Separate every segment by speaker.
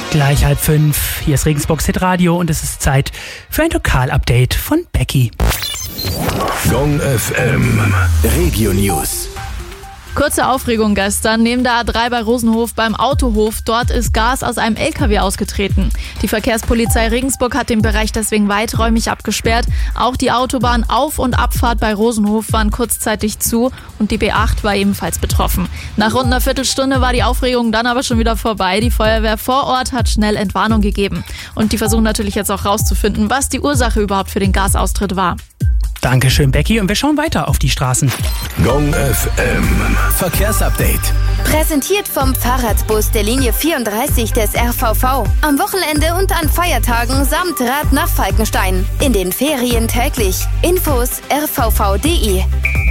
Speaker 1: Gleich 4:30. Hier ist Regensburgs Hitradio und es ist Zeit für ein Lokalupdate von Becky.
Speaker 2: Gong FM Regio News.
Speaker 3: Kurze Aufregung gestern. Neben der A3 bei Rosenhof beim Autohof. Dort ist Gas aus einem LKW ausgetreten. Die Verkehrspolizei Regensburg hat den Bereich deswegen weiträumig abgesperrt. Auch die Autobahn Auf- und Abfahrt bei Rosenhof waren kurzzeitig zu und die B8 war ebenfalls betroffen. Nach rund einer Viertelstunde war die Aufregung dann aber schon wieder vorbei. Die Feuerwehr vor Ort hat schnell Entwarnung gegeben. Und die versuchen natürlich jetzt auch rauszufinden, was die Ursache überhaupt für den Gasaustritt war.
Speaker 1: Dankeschön, Becky. Und wir schauen weiter auf die Straßen.
Speaker 2: Gong FM Verkehrsupdate.
Speaker 4: Präsentiert vom Fahrradbus der Linie 34 des RVV. Am Wochenende und an Feiertagen samt Rad nach Falkenstein. In den Ferien täglich. Infos rvv.de.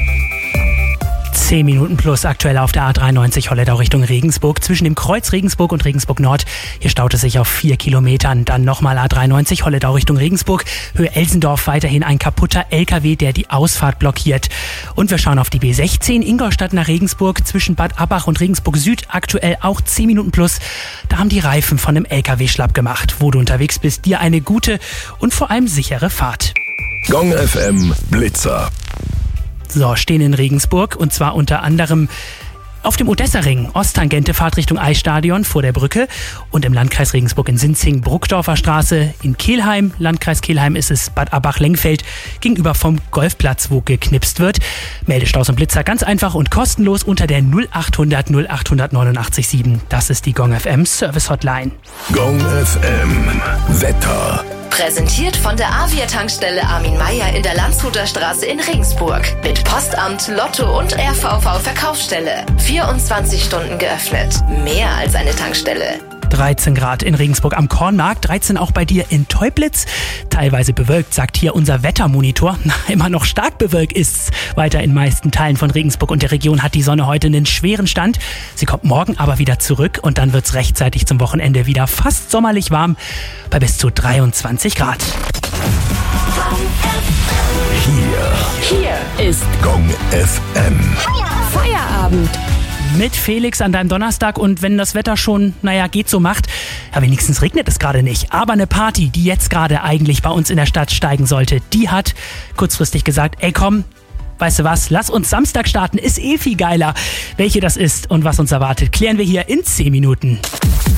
Speaker 1: 10 Minuten plus aktuell auf der A93 Holledau Richtung Regensburg. Zwischen dem Kreuz Regensburg und Regensburg Nord. Hier staut es sich auf 4 Kilometern. Dann nochmal A93 Holledau Richtung Regensburg. Höhe Elsendorf weiterhin ein kaputter LKW, der die Ausfahrt blockiert. Und wir schauen auf die B16 Ingolstadt nach Regensburg. Zwischen Bad Abbach und Regensburg Süd aktuell auch 10 Minuten plus. Da haben die Reifen von dem LKW schlapp gemacht. Wo du unterwegs bist, dir eine gute und vor allem sichere Fahrt.
Speaker 2: Gong FM Blitzer.
Speaker 1: So, stehen in Regensburg und zwar unter anderem auf dem Odessa-Ring, Osttangente, Fahrt Richtung Eisstadion vor der Brücke und im Landkreis Regensburg in Sinzing, Bruckdorfer Straße, in Kelheim, Landkreis Kelheim ist es Bad Abbach-Lengfeld, gegenüber vom Golfplatz, wo geknipst wird. Meldestaus und Blitzer ganz einfach und kostenlos unter der 0800 0889 7. Das ist die Gong FM Service Hotline.
Speaker 2: Gong FM Wetter.
Speaker 5: Präsentiert von der Avia-Tankstelle Armin Meier in der Landshuter Straße in Regensburg. Mit Postamt, Lotto und RVV-Verkaufsstelle. 24 Stunden geöffnet. Mehr als eine Tankstelle.
Speaker 1: 13 Grad in Regensburg am Kornmarkt, 13 auch bei dir in Teublitz. Teilweise bewölkt, sagt hier unser Wettermonitor. Immer noch stark bewölkt ist's. Weiter in meisten Teilen von Regensburg und der Region hat die Sonne heute einen schweren Stand. Sie kommt morgen aber wieder zurück und dann wird's rechtzeitig zum Wochenende wieder fast sommerlich warm bei bis zu 23 Grad.
Speaker 2: Hier
Speaker 3: ist
Speaker 2: Gong FM.
Speaker 4: Feierabend.
Speaker 1: Mit Felix an deinem Donnerstag und wenn das Wetter schon, geht so macht, ja wenigstens regnet es gerade nicht. Aber eine Party, die jetzt gerade eigentlich bei uns in der Stadt steigen sollte, die hat kurzfristig gesagt, ey komm, weißt du was, lass uns Samstag starten, ist viel geiler. Welche das ist und was uns erwartet, klären wir hier in 10 Minuten.